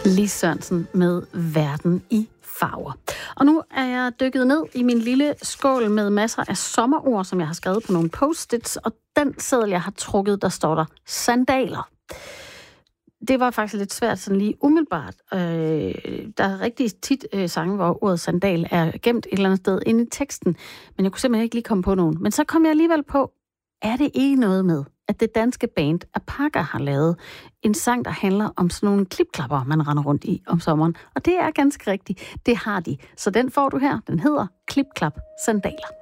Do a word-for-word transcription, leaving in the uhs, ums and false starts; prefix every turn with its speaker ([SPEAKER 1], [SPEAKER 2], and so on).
[SPEAKER 1] Lis Sørensen med Verden i farver. Og nu er jeg dykket ned i min lille skål med masser af sommerord, som jeg har skrevet på nogle post-its, og den seddel, jeg har trukket, der står der sandaler. Det var faktisk lidt svært sådan lige umiddelbart. Øh, der er rigtig tit øh, sange, hvor ordet sandal er gemt et eller andet sted inde i teksten, men jeg kunne simpelthen ikke lige komme på nogen. Men så kom jeg alligevel på, er det ikke noget med, at det danske band Apaka har lavet en sang, der handler om sådan nogle klipklapper, man render rundt i om sommeren. Og det er ganske rigtigt. Det har de. Så den får du her. Den hedder Klipklap Sandaler.